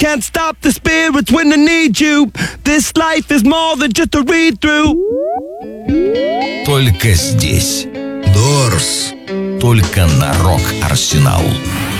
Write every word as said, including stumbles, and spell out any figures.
Can't stop the spirits when they need you. This life is more than just a read-through. Только здесь. Doors. Только на Рок Арсенал.